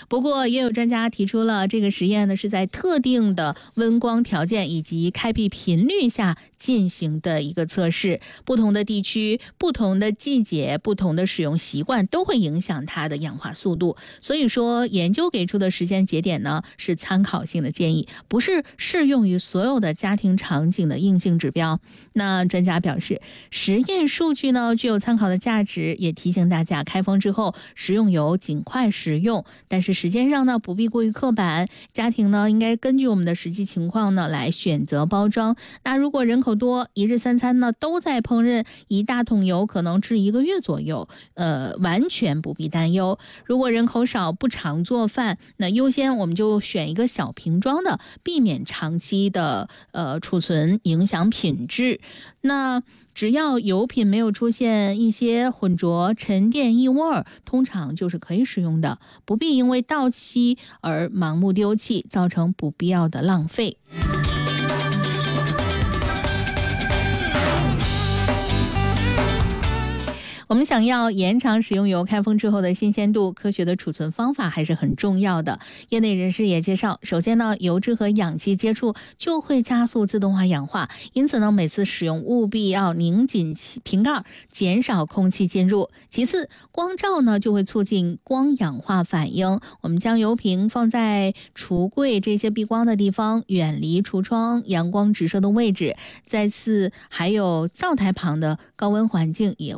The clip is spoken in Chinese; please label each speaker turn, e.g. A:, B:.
A: 不过也有专家提出了，这个实验呢是在特定的温光条件以及开闭频率下进行的一个测试。不同的地区、不同的季节、不同的使用习惯都会影响它的氧化速度。所以说，研究给出的时间节点呢是参考性的建议，不是适用于所有的家庭场景的硬性指标。那专家表示，实验数据呢具有参考的价值，也提醒大家开封之后食用油尽快食用，但是时间上呢不必过于刻板，家庭呢应该根据我们的实际情况呢来选择包装。那如果人口多，一日3餐呢都在烹饪，一大桶油可能吃1个月左右，完全不必担忧。如果人口少，不常做饭，那优先我们就选一个小瓶装的，避免长期的储存影响品质。那只要油品没有出现一些混浊、沉淀异味，通常就是可以使用的，不必因为到期而盲目丢弃，造成不必要的浪费。我们想要延长食用油开封之后的新鲜度，科学的储存方法还是很重要的。业内人士也介绍，首先呢，油脂和氧气接触就会加速自动化氧化，因此呢，每次使用务必要拧紧瓶盖，减少空气进入。其次，光照呢就会促进光氧化反应。我们将油瓶放在橱柜这些避光的地方，远离橱窗、阳光直射的位置。再次，还有灶台旁的高温环境也